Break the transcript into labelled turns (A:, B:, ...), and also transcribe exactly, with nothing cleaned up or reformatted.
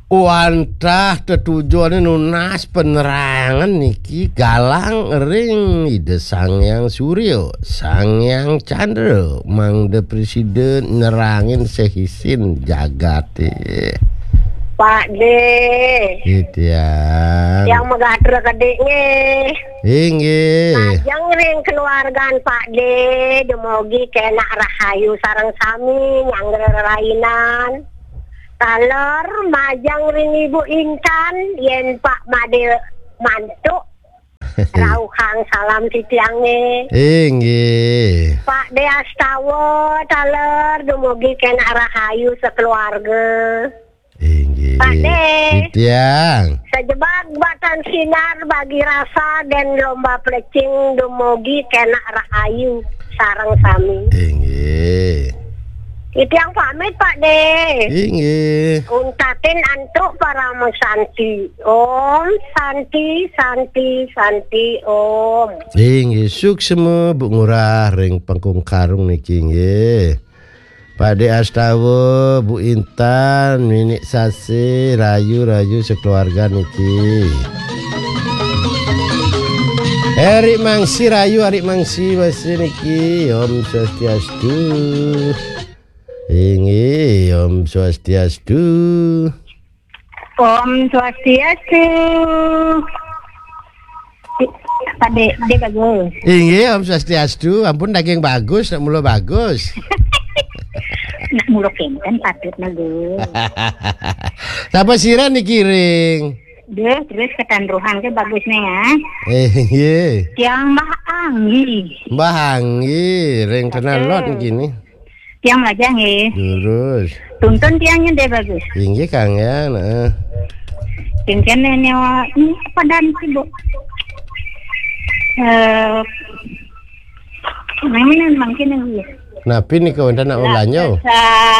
A: Wantah tetujuan nunas penerangan niki galang ring ide Sangyang Suryo, Sangyang Chandra, mangde presiden nerangin sehisin jagate.
B: Pak De.
A: Gitu ya.
B: Yang megatur gedenya.
A: Inggih.
B: Majang ring keluargaan Pak De, demogi kena rahayu sareng sami nyangger rainan. Talor majang ring Ibu Intan yen Pak Made mantuk rauhang salam sitiange.
A: Inggih.
B: Pak De Astawa talor dumugi kena rahayu sekeluarga.
A: Inggih.
B: Pak De.
A: Sitiang.
B: Sejebak batan sinar bagi rasa dan lomba plecing dumugi kena rahayu sareng sami.
A: Inggih.
B: Itu yang pamit Pak De.
A: Inggih.
B: Untatin antuk para santi. Om Santi Santi Santi Om.
A: Inggih suksema Bu Ngurah ring pangkung karung niki nggih. Pak De Astawa, Bu Intan, Minik Sasi, rayu-rayu sekeluarga niki. Erik Mangsi rayu, Erik Mangsi wasi niki. Om Swastiastu. Inggih, Om Swastiastu.
B: Om Swastiastu. Pak De, De bagus.
A: Inggih, Om Swastiastu. Ampun daging bagus, nak mula bagus.
B: Nak mulu kenten patut nagus.
A: Sapa sira niki ring?
B: Deh, terus ketanruhan ke bagusnya ya.
A: Eh, nggih.
B: Yang Mbah Anggi.
A: Mbah Anggi, ring kenal lot gini.
B: Yang lajang ya.
A: Lurus.
B: Tuntun tiangnya deh bagus.
A: Inggih Kang ya, nah.
B: Tingken nyawa ini padan sih Bu. Eh, mana mungkin lagi.
A: Napi nih kawan nak ulanyo.
B: Sa